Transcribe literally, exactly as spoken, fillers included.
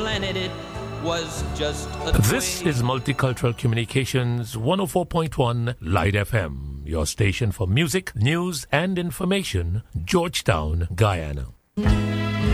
planet, it was just a This twig. is Multicultural Communications one oh four point one Light F M, your station for music, news, and information, Georgetown, Guyana.